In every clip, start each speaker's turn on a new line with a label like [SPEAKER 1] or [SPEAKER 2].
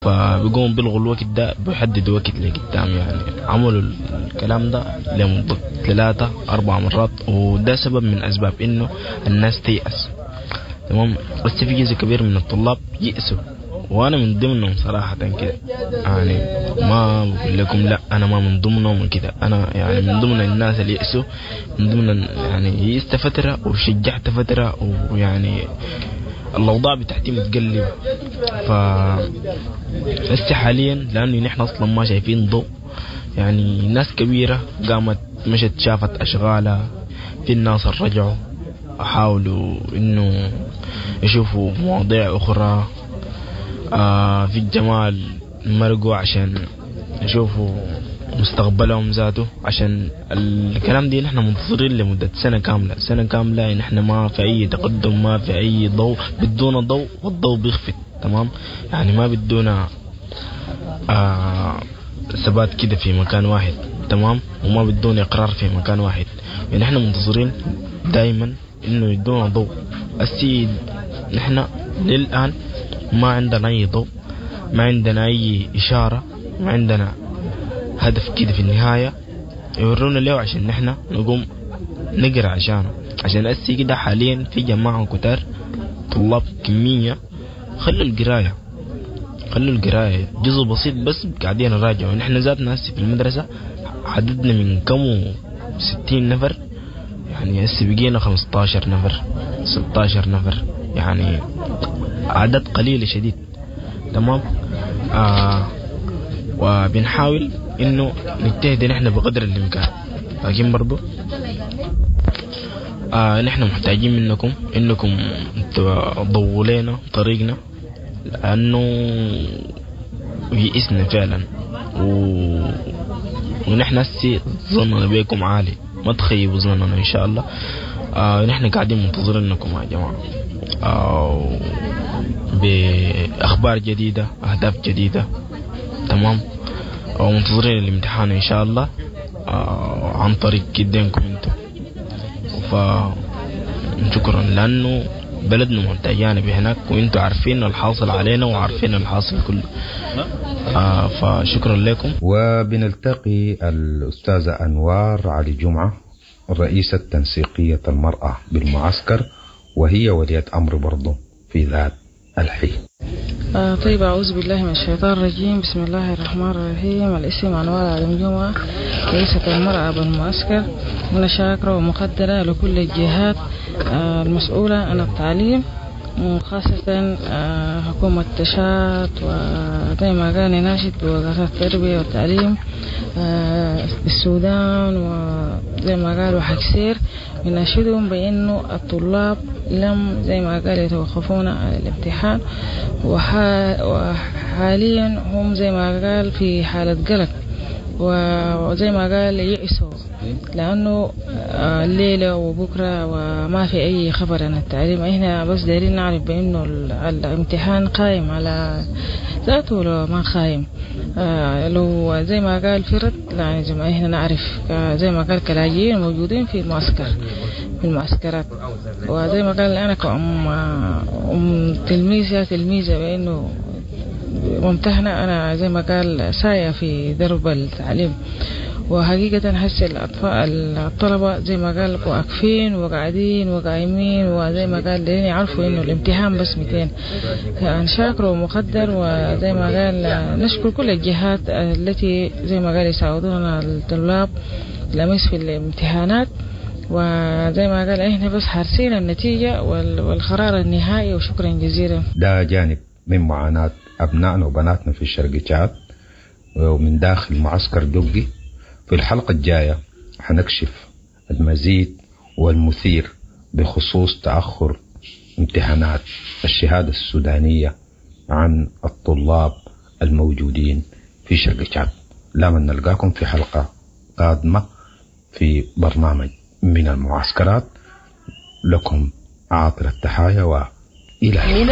[SPEAKER 1] فبيقوم بيلغوا الوقت ده، بيحددوا وقت لقدام. يعني عملوا الكلام ده لمدة 3-4 مرات، وده سبب من أسباب إنه الناس تيأس. تمام. بس في جزء كبير من الطلاب يأسوا، وأنا من ضمنهم صراحة كده. يعني ما بقول لكم لا أنا ما من ضمنهم كده، أنا يعني من ضمن الناس اللي يأسوا، من ضمن يعني يأست فترة وشجعت فترة، ويعني الأوضاع بتاعتي متقلب. هسه حاليا لأنه نحن أصلا ما شايفين ضوء، يعني ناس كبيرة قامت مشت شافت أشغالها، في الناس رجعوا حاولوا إنه يشوفوا مواضيع أخرى. في الجمال مرقوا عشان يشوفوا مستقبلهم ذاته، عشان الكلام دي نحن منتظرين لمدة سنة كاملة نحن ما في أي تقدم، ما في أي ضوء، بدون ضوء والضوء بيخفت. تمام. يعني ما بدونا ثبات كده في مكان واحد. تمام. وما بدونا إقرار في مكان واحد. يعني نحن منتظرين دائما إنه يدونا ضوء. السيد نحن للآن ما عندنا أي ضوء، ما عندنا أي إشارة، ما عندنا هدف كده في النهاية يورونا له عشان نحن نقوم نقرأ عشانه. عشان أسي كده حاليا في جماعة كتار طلاب كمية خلوا القراية جزء بسيط بس قاعدين نراجع. ونحن ذاتنا هسي في المدرسة عددنا من كم 60 نفر، يعني هسي بقينا 15 نفر 16 نفر، يعني عدد قليل شديد. تمام. وبنحاول انه نجتهد نحن بقدر الامكان، لكن برضو نحن محتاجين منكم انكم تضووا لنا طريقنا، لانه يئسنا فعلا. ونحن هسي ظننا بيكم عالي، ما تخيبوا ظننا ان شاء الله. نحن قاعدين منتظرينكم يا جماعة، بأخبار جديدة، أهداف جديدة. تمام. ومنتظرين الامتحان إن شاء الله عن طريق كدينكم انتم. فشكرا، لأنه بلدنا محتاجانا بهناك، وانتم عارفين الحاصل علينا وعارفين الحاصل كله. فشكرا لكم.
[SPEAKER 2] وبنلتقي الأستاذة أنوار علي جمعة، رئيسة تنسيقية المرأة بالمعسكر، وهي ولية أمر برضو في ذات الحين.
[SPEAKER 3] طيب، أعوذ بالله من الشيطان الرجيم. بسم الله الرحمن الرحيم. الاسم أنوار علي جمعة، رئيسة المرأة بالمعسكر. أنا شاكرة ومقدرة لكل الجهات المسؤولة عن التعليم، وخاصة حكومة تشات، وزي ما قال ناشد بوزارة التربية والتعليم بالسودان، وزي ما قالوا حكسير بناشدهم بأنه الطلاب لم زي ما قال يتوقفون عن الامتحان، وحاليا هم زي ما قال في حالة قلق، وزي ما قال يئسوا لأنه الليلة وبكرة وما في أي خبر عن التعليم. إحنا بس دايرين نعرف بأنه الامتحان قائم على ذاته ولا ما قائم. لو زي ما قال فرد، يعني زي ما إحنا نعرف زي ما قال كلاجئين موجودين في المعسكرات. وزي ما قال أنا كأم تلميذة بأنه ممتحنة، أنا زي ما قال ساية في درب التعليم. وحقيقة هسه الطلبة زي ما قال واقفين وقاعدين وقايمين، وزي ما قال لين يعرفوا إنه الامتحان بس 200. يعني شاكر ومقدر، وزي ما قال نشكر كل الجهات التي زي ما قال يساعدونا الطلاب لمس في الامتحانات. وزي ما قال إحنا بس حارسين النتيجة والقرار النهائي، وشكرا جزيلا.
[SPEAKER 2] ده جانب من معاناة أبنائنا وبناتنا في الشرق تشاد ومن داخل معسكر جوجي. في الحلقة الجاية حنكشف المزيد والمثير بخصوص تأخر امتحانات الشهادة السودانية عن الطلاب الموجودين في شرق تشاد. لمن نلقاكم في حلقة قادمة في برنامج من المعسكرات. لكم عاطر التحايا وإلى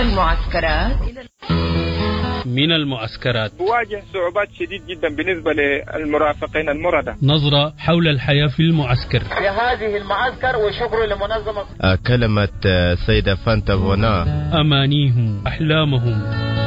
[SPEAKER 4] من المعسكرات.
[SPEAKER 5] واجه صعوبات شديد جدا بالنسبة للمرافقين المردة.
[SPEAKER 4] نظرة حول الحياة في المعسكر.
[SPEAKER 6] في هذه المعسكر، وشكر لمنظمة
[SPEAKER 7] كلمة سيدة فانتا فونا.
[SPEAKER 4] أمانيهم، أحلامهم.